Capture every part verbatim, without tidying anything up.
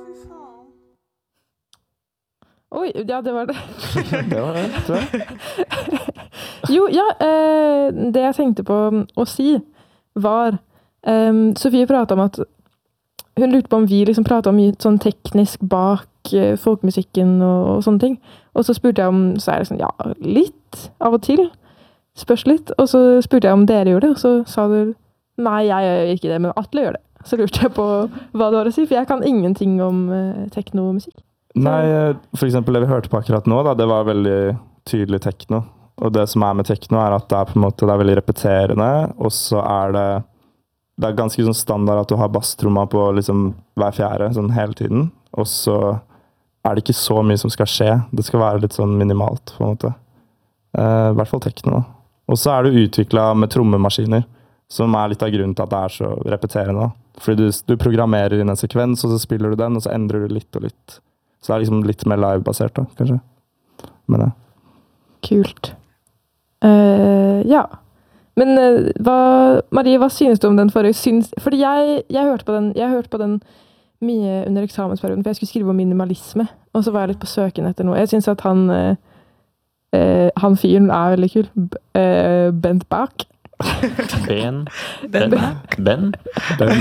Oi, ja, det var det. Det var det, tror jeg. Jo, ja, eh, det jeg tenkte på å si var, eh, Sofie pratet om at hun lurte på om vi liksom pratet om mye sånn teknisk bak eh, folkemusikken og, og sånne ting. Og så spurte jeg om, så er det sånn, ja, litt av og til, spørs litt. Og så spurte jeg om dere gjør det, og så sa du, nei, jeg gjør ikke det, men Atle gjør det. Så lurte jeg på hva det var å si, for jeg kan ingenting om eh, teknomusikk. Nei, for eksempel det vi hørte på akkurat nå, da, det var veldig tydelig tekno. Og det som er med tekno er at det er på en måte det er veldig repeterende, og så er det det er ganske sånn standard at du har basstromma på liksom hver fjerde, sånn hele tiden. Og så er det ikke så mye som skal skje. Det skal være litt sånn minimalt, på en måte. Eh, I hvert fall tekno. Og så er det utviklet med trommemaskiner, som er litt av grunnen til at det er så repeterende. Fordi du, du programmerer inn en sekvens, og så spiller du den, og så endrer du litt og litt. Så det er liksom litt mer live-basert da, kanskje. Men ja. Kult. Uh, ja. Men uh, hva, Marie, hva synes du om den forrige? Syns, fordi jeg, jeg hørte på den, jeg hørte på den mye under eksamensperioden, for jeg skulle skrive om minimalisme, og så var jeg litt på søken etter noe. Jeg synes at han, uh, uh, han fyren er veldig kul. B uh, Bent Bak. Ben. Ben. Ben. Ben.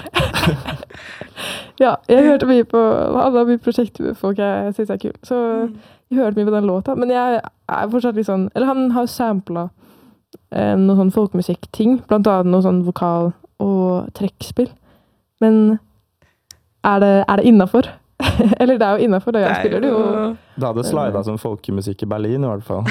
Ja, jeg hørte mye på alle mye prosjektfolk jeg synes er kul. Så jeg hørte mye på den låta, men jeg er fortsatt litt sånn, eller han har samplet eh, noen sånn folkemusikk-ting, blant annet noe sånn vokal og trekkspill. Men er det, er det innenfor? Eller det er jo innenfor, da jeg spiller det jo. Det hadde slidet som folkemusikk i Berlin i hvert fall.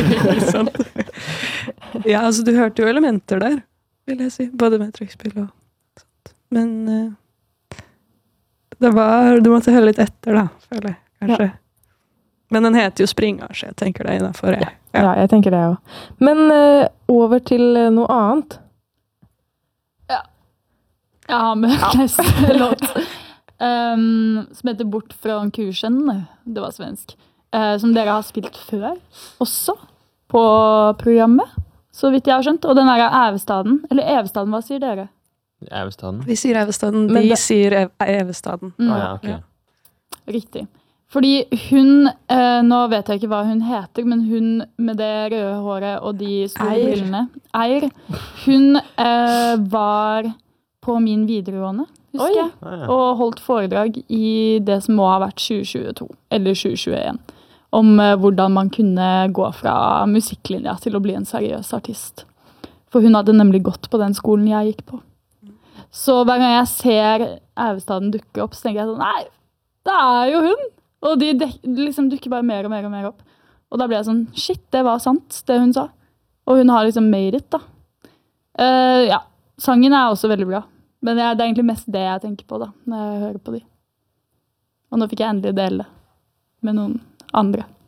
Ja, altså du hørte jo elementer der, vil jeg si. Både med trekkspill og sånt. Men uh, det var, du måtte høre litt etter da, føler jeg, kanskje. Ja. Men den heter jo Springasje, jeg tenker det er innenfor. Jeg. Ja. Ja, jeg tenker det også. Men uh, over til noe annet. Ja. Jeg har med neste låt. Um, som heter Bort fra kursen. Det var svensk. Uh, som dere har spilt før også på programmet, så vidt jeg har skjønt. Og den er Evestaden. Eller Evestaden, hva sier dere? Evestaden? Vi sier Evestaden, de det... sier Ev Evestaden. Mm. Ah, ja, okay. Ja. Riktig. Fordi hun, eh, nå vet jeg ikke hva hun heter, men hun med det røde håret og de store Eir. brillene, Eir, hun eh, var på min videregående, husker jeg, ah, ja. og holdt foredrag i det som må ha vært tjue tjueto, eller tjue tjueen, om eh, hvordan man kunne gå fra musikklinja til å bli en seriøs artist. For hun hadde nemlig gått på den skolen jeg gikk på. Så hver gang jeg ser Evestaden dukke opp, så tenker jeg sånn, nei, det er jo hun! Og de liksom dukker bare mer og mer og mer opp. Og da ble jeg sånn, shit, det var sant, det hun sa. Og hun har liksom made it, da. Uh, ja, sangen er også veldig bra. Men det er, det er egentlig mest det jeg tenker på, da, når jeg hører på de. Og nå fikk jeg endelig dele med noen andre.